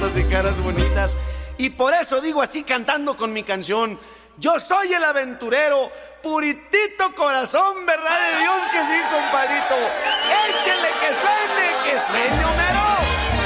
hermosos y caras bonitas. Y por eso digo así cantando con mi canción: yo soy el aventurero, puritito corazón, ¿verdad de Dios que sí, compadrito?